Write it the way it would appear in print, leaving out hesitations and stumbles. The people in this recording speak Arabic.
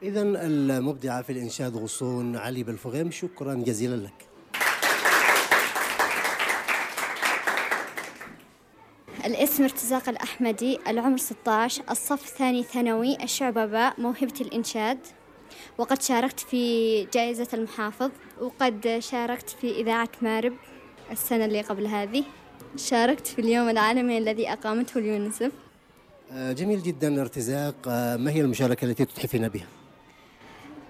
إذا المبدعة في الإنشاد غصون علي بالفغيم، شكرا جزيلا لك. الاسم ارتزاق الأحمدي، العمر 16، الصف ثاني ثانوي، الشعبة باء، موهبة الإنشاد. وقد شاركت في جائزة المحافظ، وقد شاركت في إذاعة مارب السنة اللي قبل هذه. شاركت في اليوم العالمي الذي أقامته اليونسف. جميل جدا ارتزاق. ما هي المشاركة التي تتحفين بها؟